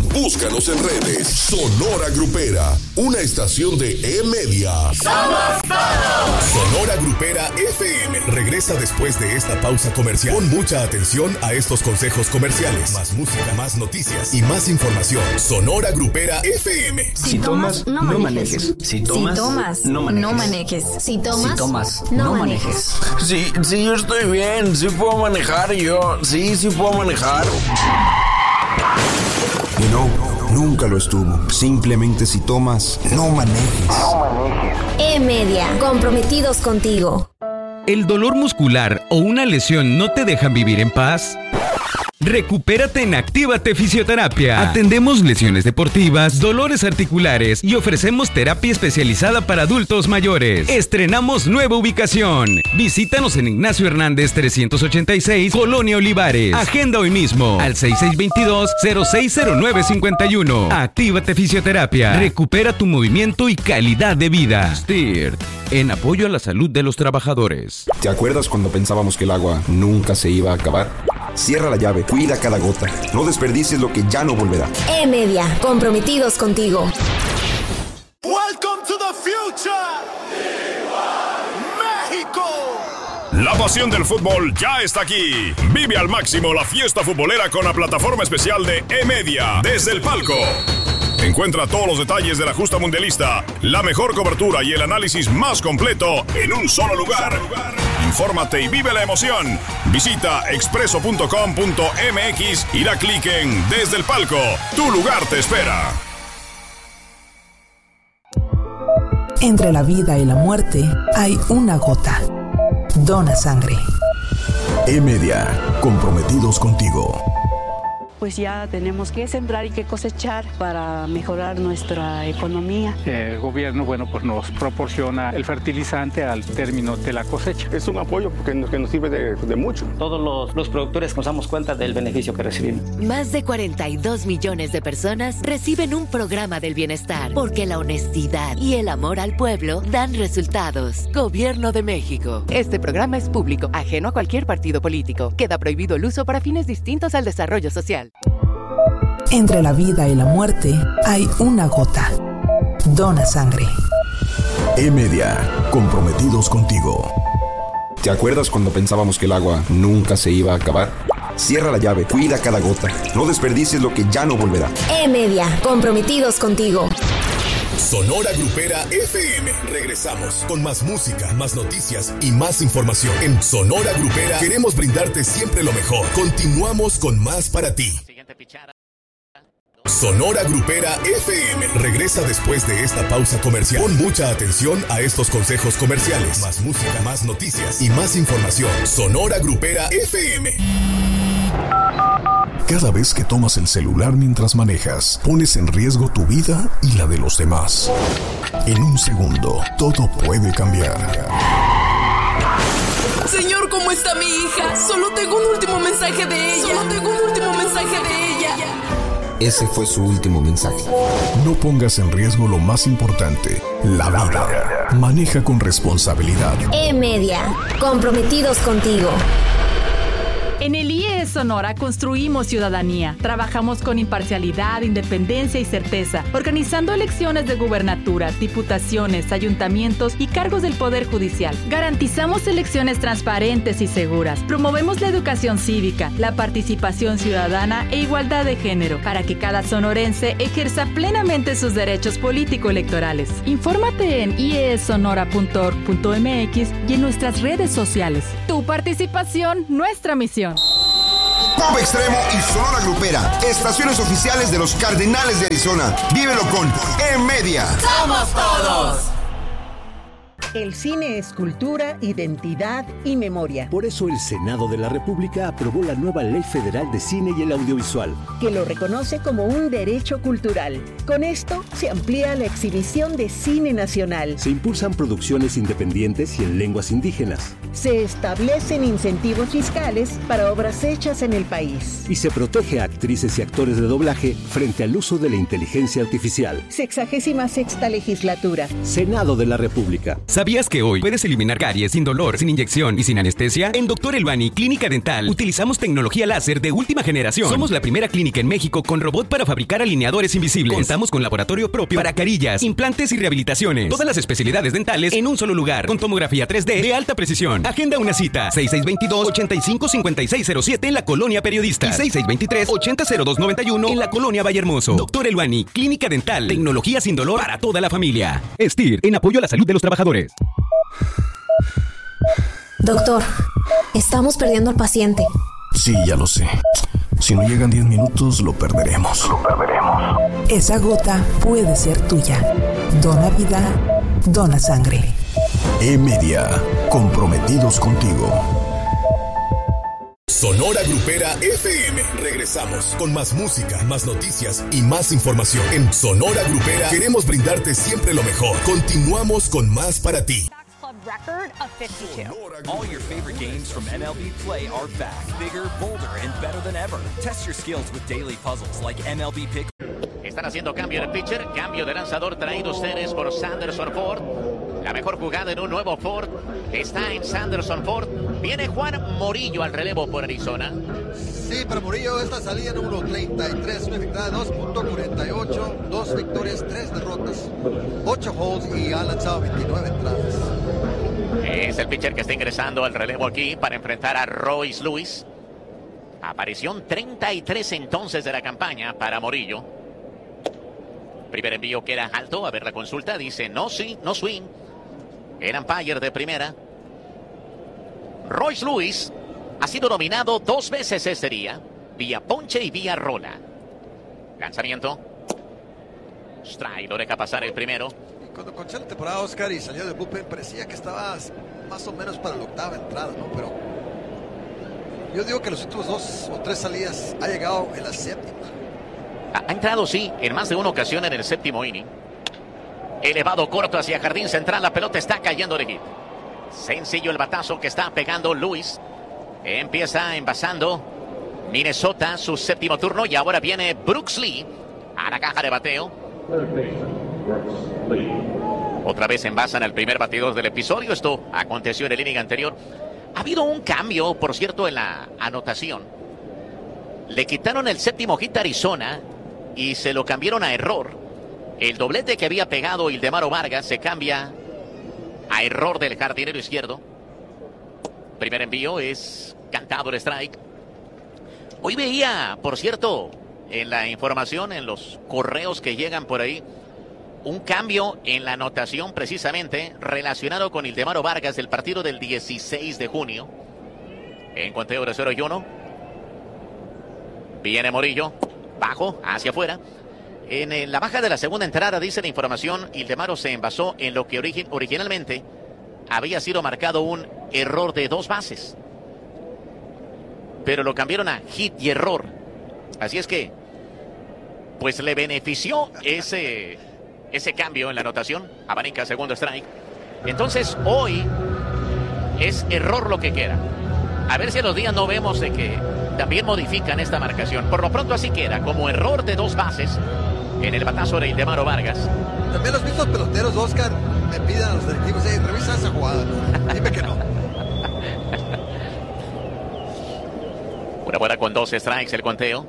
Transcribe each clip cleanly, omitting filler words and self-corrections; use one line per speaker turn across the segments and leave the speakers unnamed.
Búscanos en redes. Sonora Grupera, una estación de E-Media.
¡Somos todos!
Sonora Grupera FM regresa después de esta pausa comercial. Pon mucha atención a estos consejos comerciales. Más música, más noticias y más información. Sonora Grupera FM.
Si tomas, no manejes.
Si tomas, no manejes.
Si tomas, no manejes.
Sí, yo estoy bien. Sí puedo manejar yo. Sí puedo manejar.
Y no, nunca lo estuvo. Simplemente si tomas, no manejes.
E-Media, comprometidos contigo.
¿El dolor muscular o una lesión no te dejan vivir en paz? Recupérate en Actívate Fisioterapia. Atendemos lesiones deportivas, dolores articulares y ofrecemos terapia especializada para adultos mayores. Estrenamos nueva ubicación. Visítanos en Ignacio Hernández 386, Colonia Olivares. Agenda hoy mismo al 6622-060951. Actívate Fisioterapia. Recupera tu movimiento y calidad de vida. STIRT, en apoyo a la salud de los trabajadores.
¿Te acuerdas cuando pensábamos que el agua nunca se iba a acabar? Cierra la llave, cuida cada gota. No desperdicies lo que ya no volverá.
E-Media, comprometidos contigo.
Welcome to the future. México.
La pasión del fútbol ya está aquí. Vive al máximo la fiesta futbolera con la plataforma especial de E-Media desde el palco. Encuentra todos los detalles de la justa mundialista, la mejor cobertura y el análisis más completo en un solo lugar. Infórmate y vive la emoción. Visita expreso.com.mx y da clic en Desde el Palco. Tu lugar te espera.
Entre la vida y la muerte hay una gota. Dona sangre.
E-Media, comprometidos contigo.
Pues ya tenemos que sembrar y que cosechar para mejorar nuestra economía.
El gobierno, pues nos proporciona el fertilizante al término de la cosecha.
Es un apoyo que nos sirve de mucho.
Todos los productores nos damos cuenta del beneficio que recibimos.
Más de 42 millones de personas reciben un programa del bienestar, porque la honestidad y el amor al pueblo dan resultados. Gobierno de México.
Este programa es público, ajeno a cualquier partido político. Queda prohibido el uso para fines distintos al desarrollo social.
Entre la vida y la muerte hay una gota. Dona sangre.
E-Media, comprometidos contigo. ¿Te acuerdas cuando pensábamos que el agua nunca se iba a acabar? Cierra la llave, cuida cada gota. No desperdicies lo que ya no volverá.
E-Media, comprometidos contigo.
Sonora Grupera FM. Regresamos con más música, más noticias y más información. En Sonora Grupera queremos brindarte siempre lo mejor. Continuamos con más para ti. Sonora Grupera FM regresa después de esta pausa comercial. Pon mucha atención a estos consejos comerciales. Más música, más noticias y más información. Sonora Grupera FM.
Cada vez que tomas el celular mientras manejas, pones en riesgo tu vida y la de los demás. En un segundo, todo puede cambiar.
Señor, ¿cómo está mi hija? Solo tengo un último mensaje de ella.
Ese fue su último mensaje.
No pongas en riesgo lo más importante, la vida. Maneja con responsabilidad.
E-Media, comprometidos contigo.
En el IES Sonora construimos ciudadanía. Trabajamos con imparcialidad, independencia y certeza, organizando elecciones de gubernaturas, diputaciones, ayuntamientos y cargos del Poder Judicial. Garantizamos elecciones transparentes y seguras. Promovemos la educación cívica, la participación ciudadana e igualdad de género, para que cada sonorense ejerza plenamente sus derechos político-electorales. Infórmate en iessonora.org.mx y en nuestras redes sociales. Tu participación, nuestra misión.
Pop Extremo y Sonora Grupera, estaciones oficiales de los Cardenales de Arizona. Vívelo con E-Media.
¡Somos todos!
El cine es cultura, identidad y memoria.
Por eso el Senado de la República aprobó la nueva Ley Federal de Cine y el Audiovisual,
que lo reconoce como un derecho cultural. Con esto se amplía la exhibición de cine nacional.
Se impulsan producciones independientes y en lenguas indígenas.
Se establecen incentivos fiscales para obras hechas en el país.
Y se protege a actrices y actores de doblaje frente al uso de la inteligencia artificial.
66ª legislatura.
Senado de la República.
¿Sabías que hoy puedes eliminar caries sin dolor, sin inyección y sin anestesia? En Dr. Elbani Clínica Dental utilizamos tecnología láser de última generación. Somos la primera clínica en México con robot para fabricar alineadores invisibles. Contamos con laboratorio propio para carillas, implantes y rehabilitaciones. Todas las especialidades dentales en un solo lugar, con tomografía 3D de alta precisión. Agenda una cita, 6622-855607 en la Colonia Periodista y 6623-800291 en la Colonia Vallehermoso. Dr. Elbani Clínica Dental, tecnología sin dolor para toda la familia. STIR, en apoyo a la salud de los trabajadores.
Doctor, estamos perdiendo al paciente.
Sí, ya lo sé. Si no llegan 10 minutos, lo perderemos.
Esa gota puede ser tuya. Dona vida, dona sangre.
E-Media, comprometidos contigo.
Sonora Grupera FM. Regresamos con más música, más noticias y más información. En Sonora Grupera queremos brindarte siempre lo mejor. Continuamos con más para ti.
Record of 52. All your favorite games from MLB Play are back, bigger, bolder, and better than ever. Test your skills with daily puzzles like MLB Pick.
Están haciendo cambio de pitcher, cambio de lanzador traído ustedes por Sanderson Ford. La mejor jugada en un nuevo Ford está en Sanderson Ford. Viene Juan Morillo al relevo por Arizona.
Sí, para Morillo esta salida en 1.33, una efectuada de 2.48, 2 victorias, 3 derrotas, 8 holds y ha lanzado 29 entradas.
Es el pitcher que está ingresando al relevo aquí para enfrentar a Royce Lewis. Aparición 33 entonces de la campaña para Morillo. Primer envío que era alto, a ver la consulta, dice no swing. El umpire de primera. Royce Lewis ha sido nominado 2 veces este día, vía ponche y vía rola. Lanzamiento. Strike, lo deja pasar el primero.
Cuando comenzó la temporada, Oscar, y salió del bullpen, parecía que estaba más o menos para la octava entrada, ¿no? Pero yo digo que los últimos 2 o 3 salidas ha llegado en la séptima.
Ha entrado, sí, en más de una ocasión en el séptimo inning. Elevado corto hacia jardín central, la pelota está cayendo de hit. Sencillo el batazo que está pegando Lewis. Empieza envasando Minnesota su séptimo turno y ahora viene Brooks Lee a la caja de bateo. Otra vez envasan al primer bateador del episodio. Esto aconteció en el inning anterior. Ha habido un cambio, por cierto, en la anotación. Le quitaron el séptimo hit a Arizona y se lo cambiaron a error. El doblete que había pegado Ildemaro Vargas se cambia a error del jardinero izquierdo. Primer envío es cantado el strike. Hoy veía, por cierto, en la información, en los correos que llegan por ahí, un cambio en la anotación precisamente relacionado con Ildemaro Vargas del partido del 16 de junio. En conteo de 0-1. Viene Morillo, bajo, hacia afuera. En la baja de la segunda entrada, dice la información, Ildemaro se envasó en lo que originalmente había sido marcado un error de 2 bases. Pero lo cambiaron a hit y error. Así es que, pues le benefició ese cambio en la anotación. Abanica segundo strike. Entonces, hoy es error lo que queda. A ver si a los días no vemos de que también modifican esta marcación. Por lo pronto así queda, como error de 2 bases en el batazo de Ildemaro Vargas.
También los mismos peloteros, Oscar, me piden a los directivos, revisa esa jugada. Dime que no.
Una bola con 2 strikes el conteo.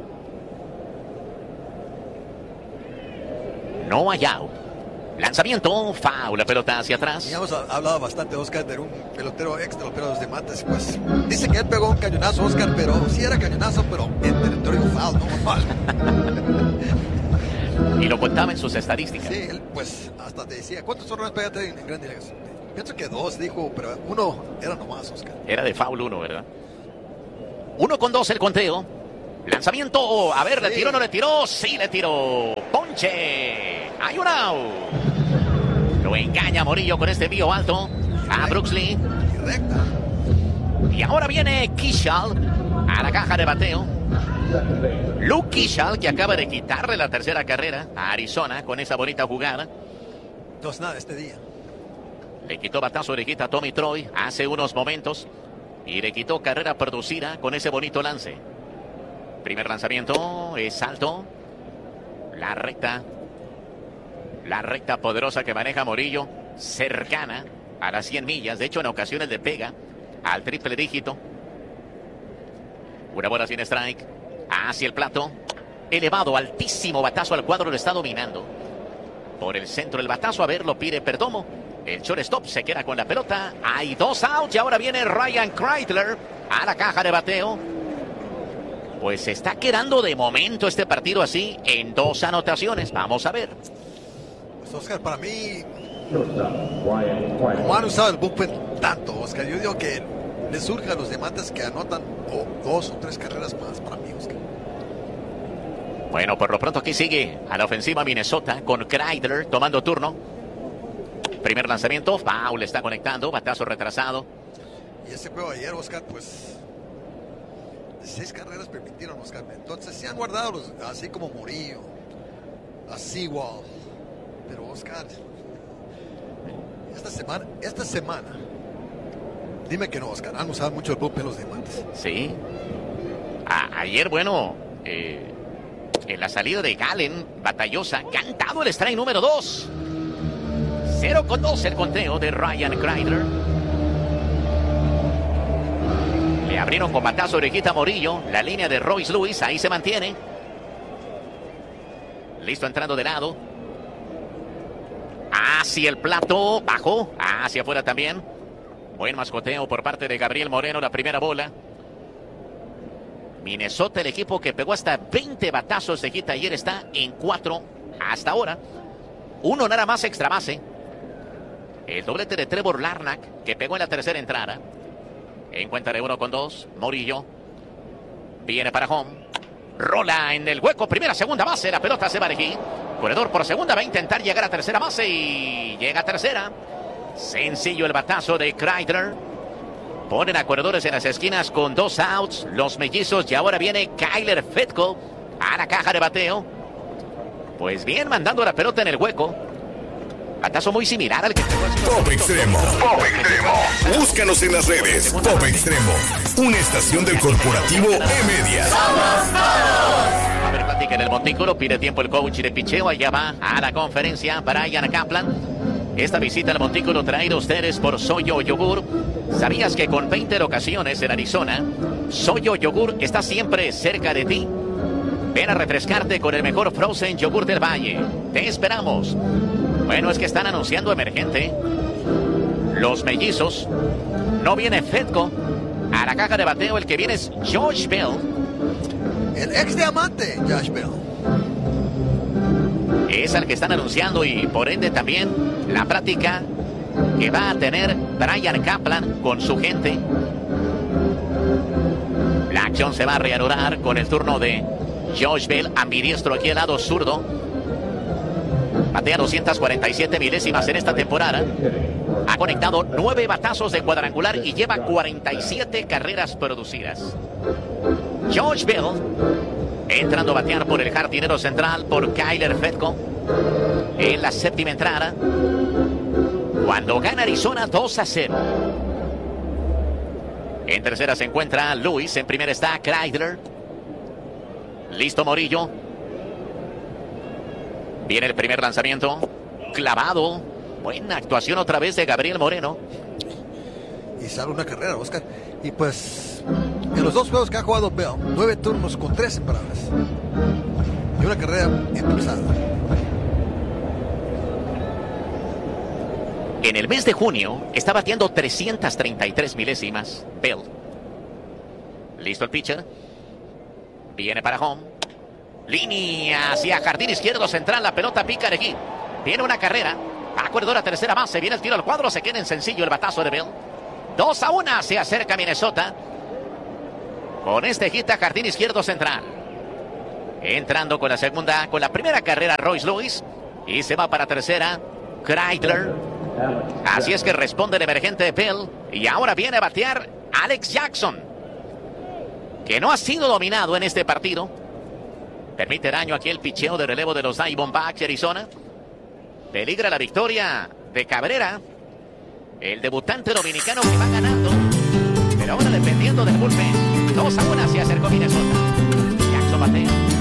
No hay out. Lanzamiento, foul, la pelota hacia atrás.
Ya hemos hablado bastante, Oscar, de un pelotero ex de los Perros de Matas. Pues dice que él pegó un cañonazo, Oscar, pero sí era cañonazo, pero en territorio foul, no mal.
Y lo contaba en sus estadísticas.
Sí, él pues hasta te decía, ¿cuántos horrores pegaste en Grandes Ligas? Pienso que 2, dijo, pero 1 era nomás, Oscar.
Era de foul 1, ¿verdad? 1-2 el conteo. Lanzamiento, a ver, ¿le tiró o no le tiró? Sí, le tiró. Ponche. Hay un out. Lo engaña Morillo con este envío alto a Brooks Lee. Y ahora viene Keashal a la caja de bateo. Luke Keashal, que acaba de quitarle la tercera carrera a Arizona con esa bonita jugada.
2-0 este día.
Le quitó batazo de hit a Tommy Troy hace unos momentos. Y le quitó carrera producida con ese bonito lance. Primer lanzamiento es alto. La recta poderosa que maneja Morillo. cercana a las 100 millas. De hecho, en ocasiones le pega al triple dígito. Una bola sin strike. Hacia el plato. Elevado, altísimo batazo al cuadro. Lo está dominando. Por el centro el batazo. A ver, lo pide Perdomo. El shortstop se queda con la pelota. Hay 2 outs y ahora viene Ryan Kreitler a la caja de bateo. Pues se está quedando de momento este partido así en 2 anotaciones. Vamos a ver.
Pues Oscar, para mí no han usado el bullpen tanto, Oscar. Yo digo que les surge a los diamantes que anotan 2 o 3 carreras más para mí, Oscar.
Bueno, por lo pronto aquí sigue a la ofensiva Minnesota con Kreitler tomando turno. Primer lanzamiento, foul, está conectando, batazo retrasado.
Y ese juego ayer, Oscar, pues 6 carreras permitieron, Oscar. Entonces se han guardado los, así como Murillo, a Sewell. Pero Oscar, esta semana, dime que no, Oscar, han usado mucho el bullpen los diamantes.
Sí. Ayer, bueno, en la salida de Gallen, batallosa, cantado el strike número 2. 0-2 el conteo de Ryan Kreitler. Le abrieron con batazo orejita Morillo. La línea de Royce Lewis, ahí se mantiene. Listo entrando de lado. Hacia el plato, bajó. Hacia afuera también. Buen mascoteo por parte de Gabriel Moreno, la primera bola. Minnesota, el equipo que pegó hasta 20 batazos de hit ayer, está en 4 hasta ahora. 1 nada más extra base. El doblete de Trevor Larnach, que pegó en la tercera entrada. En cuenta de 1-2. Morillo. Viene para home. Rola en el hueco. Primera, segunda base. La pelota se va aquí. Corredor por segunda. Va a intentar llegar a tercera base. Y llega a tercera. Sencillo el batazo de Kreitler. Ponen a corredores en las esquinas con 2 outs. Los mellizos. Y ahora viene Kyler Fetko a la caja de bateo. Pues bien, mandando la pelota en el hueco. Batazo muy similar al que
Top Extremo. Top Extremo. Búscanos en las redes. Top Extremo. Una estación del corporativo E-Media.
¡Somos todos! A ver, platica en el montículo. Pide tiempo el coach de picheo. Allá va a la conferencia Brian Kaplan. Esta visita al montículo traída a ustedes por Soyo Yogur. ¿Sabías que con 20 locaciones en Arizona, Soyo Yogur está siempre cerca de ti? Ven a refrescarte con el mejor frozen yogur del valle. Te esperamos. Bueno, es que están anunciando emergente. Los mellizos. No viene Fetko. A la caja de bateo el que viene es Josh Bell.
El ex diamante, Josh Bell.
Es el que están anunciando y por ende también la práctica que va a tener Brian Kaplan con su gente. La acción se va a reanudar con el turno de Josh Bell, ambidiestro aquí al lado zurdo. Batea 247 milésimas en esta temporada. Ha conectado 9 batazos de cuadrangular y lleva 47 carreras producidas. Josh Bell entrando a batear por el jardinero central, por Kyler Fetko. En la séptima entrada. Cuando gana Arizona 2-0. En tercera se encuentra Lewis. En primera está Kreitler. Listo Morillo. Viene el primer lanzamiento. Clavado. Buena actuación otra vez de Gabriel Moreno.
Y sale una carrera, Oscar. Y pues, en los 2 juegos que ha jugado Bell, 9 turnos con 3 paradas. Y una carrera impulsada.
En el mes de junio está bateando 333 milésimas. Bell. Listo el pitcher. Viene para home. Línea hacia jardín izquierdo central. La pelota pica de aquí. Viene una carrera. Corredor a tercera base. Viene el tiro al cuadro. Se queda en sencillo el batazo de Bell. 2-1. Se acerca Minnesota. Con este hit a jardín izquierdo central. Entrando con la segunda. Con la primera carrera Royce Lewis. Y se va para tercera Kreitler. Así es que responde el emergente Bell. Y ahora viene a batear Alex Jackson, que no ha sido dominado en este partido. Permite daño aquí el picheo de relevo de los Diamondbacks de Arizona. Peligra la victoria de Cabrera, el debutante dominicano que va ganando. Pero ahora dependiendo del bullpen. 2-1 se acercó Minnesota. Jackson batea.